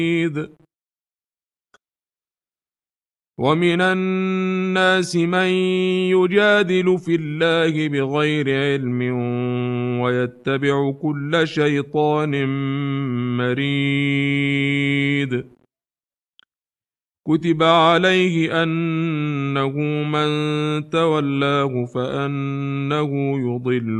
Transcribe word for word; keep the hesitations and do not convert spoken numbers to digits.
ومن الناس من يجادل في الله بغير علم ويتبع كل شيطان مريد كتب عليه أنه من تولاه فأنه يضل